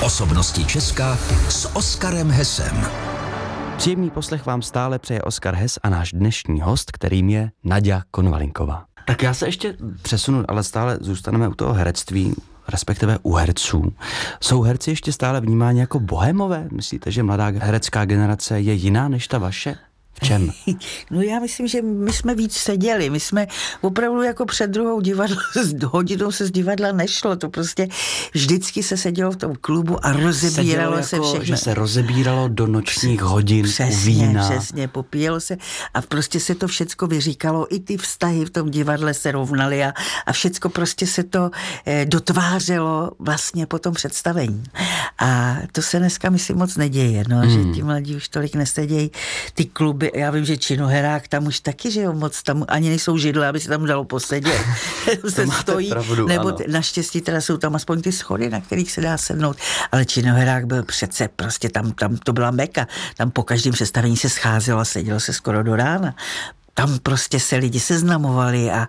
Osobnosti Česka s Oskarem Hesem. Příjemný poslech vám stále přeje Oskar Hes a náš dnešní host, kterým je Naďa Konvalinková. Tak já se ještě přesunu, ale stále zůstaneme u toho herectví, respektive u herců. Jsou herci ještě stále vnímáni jako bohémové? Myslíte, že mladá herecká generace je jiná než ta vaše? V čem? No já myslím, že my jsme víc seděli. My jsme opravdu jako před druhou hodinou se z divadla nešlo. To prostě vždycky se sedělo v tom klubu a rozebíralo se všechno. Že se rozebíralo do nočních hodin u vína. Přesně, popíjelo se a prostě se to všecko vyříkalo. I ty vztahy v tom divadle se rovnaly a všecko prostě se to dotvářelo vlastně po tom představení. A to se dneska myslím moc neděje, no, že ti mladí už tolik nesedějí. Ty kluby, já vím, že Činoherák tam už taky, že jo, moc tam ani nejsou židle, aby se tam dalo posedět. se stojí, pravdu, nebo naštěstí teda jsou tam aspoň ty schody, na kterých se dá sednout, ale Činoherák byl přece prostě tam to byla meka, tam po každém představení se scházelo a sedělo se skoro do rána. Tam prostě se lidi seznamovali a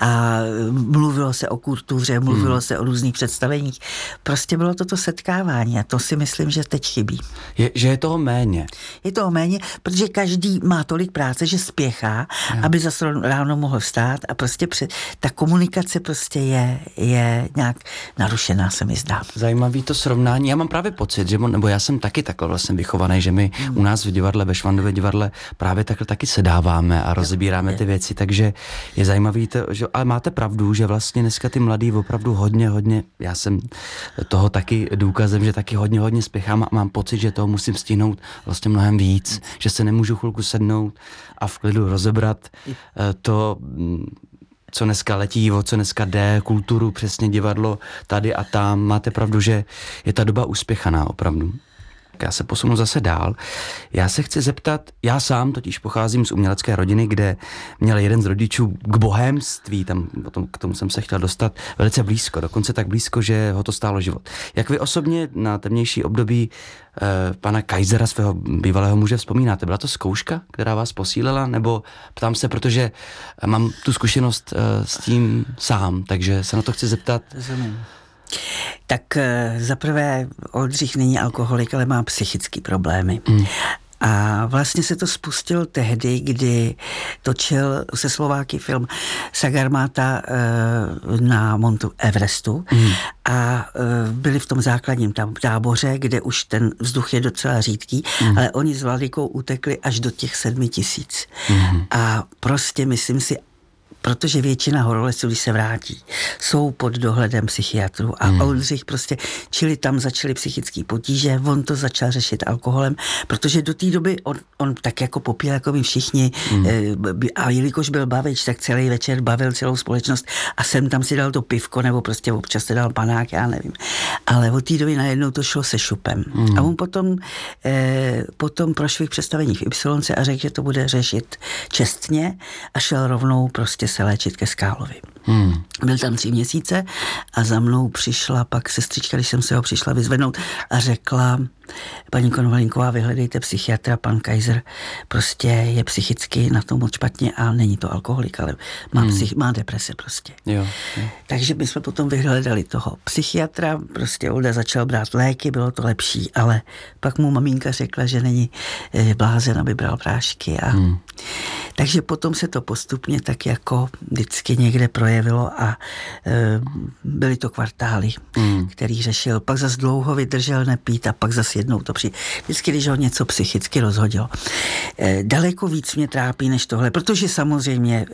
mluvilo se o kultuře, mluvilo se o různých představeních. Prostě bylo toto setkávání a to si myslím, že teď chybí. Že je toho méně. Je toho méně, protože každý má tolik práce, že spěchá, aby zase ráno mohl vstát a prostě ta komunikace prostě je nějak narušená, se mi zdá. Zajímavý to srovnání. Já mám právě pocit, že nebo já jsem taky takhle vlastně vychovaný, že my u nás v divadle, ve Švandově divadle právě takhle taky sedáváme a rozebíráme ty věci, takže je zajímavý to, že, ale máte pravdu, že vlastně dneska ty mladí opravdu hodně, já jsem toho taky důkazem, že taky hodně spěchám a mám pocit, že toho musím stihnout vlastně mnohem víc, že se nemůžu chvilku sednout a v klidu rozebrat to, co dneska letí, o co dneska jde, kulturu, přesně divadlo tady a tam. Máte pravdu, že je ta doba uspěchaná opravdu. Já se posunu zase dál. Já se chci zeptat, já sám totiž pocházím z umělecké rodiny, kde měl jeden z rodičů k bohémství, tam k tomu jsem se chtěl dostat velice blízko, dokonce tak blízko, že ho to stálo život. Jak vy osobně na temnější období pana Kaisera, svého bývalého muže, vzpomínáte? Byla to zkouška, která vás posílila? Nebo ptám se, protože mám tu zkušenost s tím sám, takže se na to chci zeptat. Tak zaprvé Oldřich není alkoholik, ale má psychické problémy. A vlastně se to spustilo tehdy, kdy točil se Slováky film Sagarmáta na Montu Everestu a byli v tom základním táboře, kde už ten vzduch je docela řídký, ale oni s Vladikou utekli až do těch 7 000. A prostě myslím si, protože většina horolezců, když se vrátí, jsou pod dohledem psychiatrů a Oldřich prostě, čili tam začaly psychické potíže, on to začal řešit alkoholem, protože do té doby on tak jako popíl, jako my všichni, a jelikož byl bavič, tak celý večer bavil celou společnost a sem tam si dal to pivko, nebo prostě občas si dal panák, já nevím. Ale od té doby najednou to šlo se šupem. A on potom pro svých představení v Ypsilonce a řekl, že to bude řešit čestně a šel rovnou prostě se léčit ke Skálovi. Byl tam 3 měsíce a za mnou přišla pak sestřička, když jsem se ho přišla vyzvednout a řekla: paní Konvalinková, vyhledejte psychiatra, pan Kaiser prostě je psychicky na tom moc špatně a není to alkoholik, ale má deprese prostě. Jo. Takže my jsme potom vyhledali toho psychiatra, prostě Olda začal brát léky, bylo to lepší, ale pak mu maminka řekla, že není blázen, aby bral prášky a takže potom se to postupně tak jako vždycky někde projevilo a byly to kvartály, který řešil. Pak zas dlouho vydržel nepít a pak zas jednou to vždycky, když ho něco psychicky rozhodilo. Daleko víc mě trápí než tohle, protože samozřejmě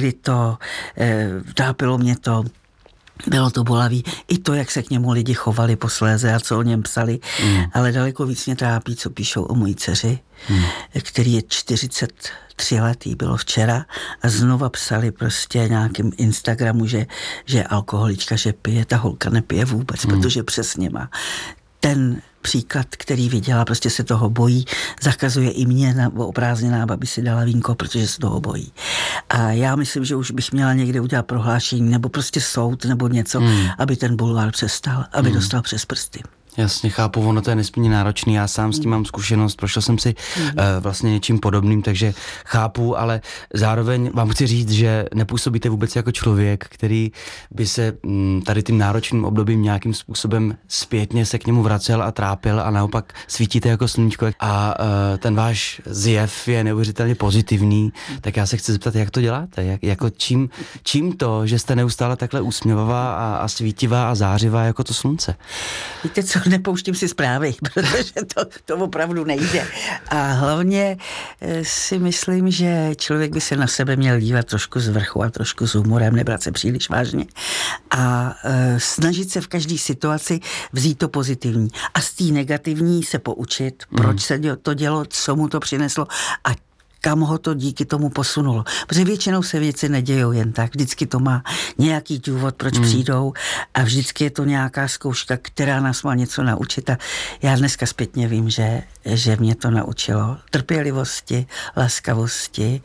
trápilo mě to, bylo to bolavý. I to, jak se k němu lidi chovali posléze a co o něm psali. Ale daleko víc mě trápí, co píšou o mojí dceři, který je 43 letý, bylo včera a znova psali prostě nějakým Instagramu, že je alkoholička, že pije, ta holka nepije vůbec, protože přesně má ten příklad, který viděla, prostě se toho bojí, zakazuje i mě oprázdněná, aby si dala vínko, protože se toho bojí. A já myslím, že už bych měla někde udělat prohlášení, nebo prostě soud, nebo něco, aby ten bulvár přestal, aby dostal přes prsty. Jasně, chápu, ono to je nesmírně náročný, já sám s tím mám zkušenost, prošel jsem si vlastně něčím podobným, takže chápu, ale zároveň vám chci říct, že nepůsobíte vůbec jako člověk, který by se tady tím náročným obdobím nějakým způsobem zpětně se k němu vracel a trápil a naopak svítíte jako sluníčko a ten váš zjev je neuvěřitelně pozitivní, tak já se chci zeptat, jak to děláte, jako čím to, že jste neustále takhle úsměvavá a svítivá a zářivá jako to slunce? Víte co, nepouštím si zprávy, protože to opravdu nejde. A hlavně si myslím, že člověk by se na sebe měl dívat trošku z vrchu a trošku s humorem, nebrat se příliš vážně a snažit se v každé situaci vzít to pozitivní a z té negativní se poučit, proč se to dělo, co mu to přineslo a kam ho to díky tomu posunulo. Protože většinou se věci nedějou jen tak. Vždycky to má nějaký důvod, proč přijdou a vždycky je to nějaká zkouška, která nás má něco naučit. A já dneska zpětně vím, že mě to naučilo trpělivosti, laskavosti,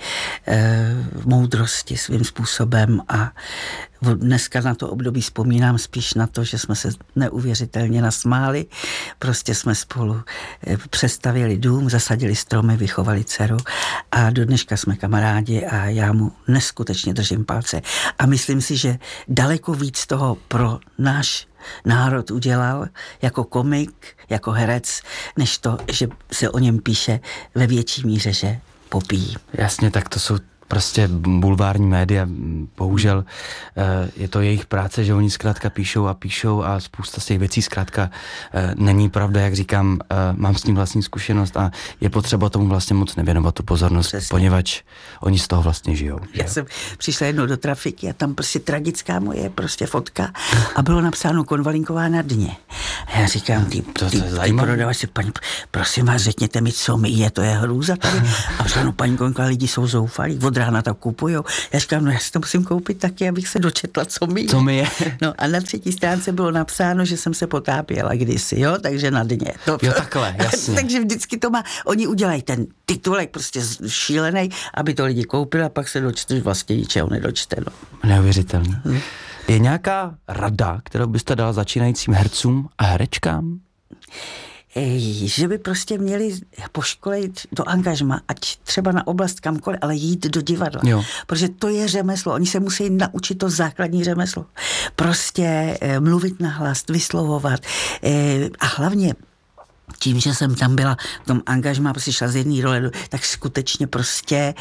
moudrosti svým způsobem a dneska na to období vzpomínám spíš na to, že jsme se neuvěřitelně nasmáli. Prostě jsme spolu přestavili dům, zasadili stromy, vychovali dceru a do dneška jsme kamarádi a já mu neskutečně držím palce. A myslím si, že daleko víc toho pro náš národ udělal jako komik, jako herec, než to, že se o něm píše ve větší míře, že popíjí. Jasně, tak to jsou prostě bulvární média, bohužel je to jejich práce, že oni zkrátka píšou a spousta z těch věcí zkrátka není pravda, jak říkám, mám s tím vlastní zkušenost a je potřeba tomu vlastně moc nevěnovat tu pozornost, přesně. Poněvadž oni z toho vlastně žijou. Já jsem přišla jednou do trafiky a tam prostě tragická moje prostě fotka a bylo napsáno Konvalinková na dně. A já říkám, ty prodavač, paní, prosím vás, řekněte mi, co mi je, to je hrůza tady. A říkám, paní Konvalinková, lidi jsou zoufalí, od rána tak kupujou. Já říkám, no já si to musím koupit taky, abych se dočetla, co mi je. No a na 3. stránce bylo napsáno, že jsem se potápěla kdysi, jo, takže na dně. Jo, takhle, jasně. Takže vždycky to má, oni udělají ten titulek prostě šílený, aby to lidi koupili a pak se dočte, že vlastně ničeho nedočte, no. Neuvěřitelný. Je nějaká rada, kterou byste dala začínajícím hercům a herečkám? Že by prostě měli po škole jít do angažma, ať třeba na oblast kamkoliv, ale jít do divadla. Jo. Protože to je řemeslo. Oni se musí naučit to základní řemeslo. Prostě mluvit nahlas, vyslovovat a hlavně tím, že jsem tam byla v tom angažmá, prostě šla z jedné role, tak skutečně prostě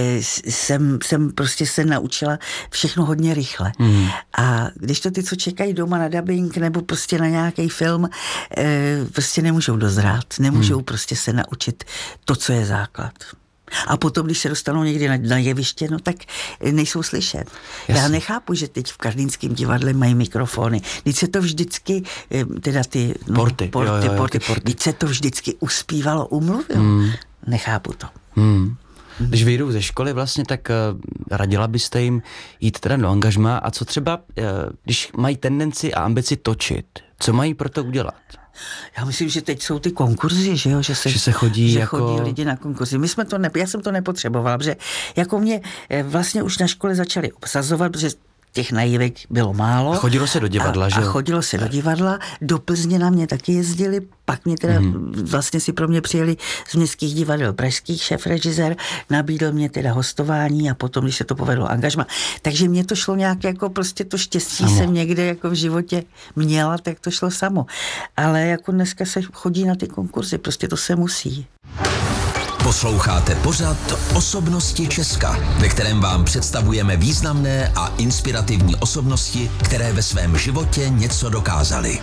jsem prostě se naučila všechno hodně rychle. A když to ty, co čekají doma na dubbing nebo prostě na nějaký film, prostě nemůžou dozrát, nemůžou prostě se naučit to, co je základ. A potom, když se dostanou někdy na jeviště, no tak nejsou slyšet. Jasně. Já nechápu, že teď v Karlínském divadle mají mikrofony. Teď se to vždycky, teda ty porty. Teď se to vždycky uspívalo, umluvilo. Nechápu to. Když vyjdou ze školy vlastně, tak radila byste jim jít teda do angažmá a co třeba, když mají tendenci a ambici točit, co mají pro to udělat? Já myslím, že teď jsou ty konkurzy, že jo, že se chodí lidi na konkurzy. Já jsem to nepotřebovala, protože jako mě vlastně už na škole začali obsazovat, protože těch naivek bylo málo. A chodilo se do divadla, že jo? A chodilo se do divadla, do Plzně na mě taky jezdili, pak mě teda vlastně si pro mě přijeli z městských divadel pražských šéfrežisér, nabídl mě teda hostování a potom, když se to povedlo, angažma. Takže mě to šlo nějak jako prostě to štěstí jsem někde jako v životě měla, tak to šlo samo. Ale jako dneska se chodí na ty konkurzy, prostě to se musí. Posloucháte pořad Osobnosti Česka, ve kterém vám představujeme významné a inspirativní osobnosti, které ve svém životě něco dokázaly.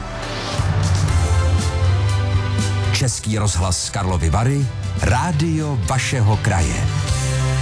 Český rozhlas Karlovy Vary, rádio vašeho kraje.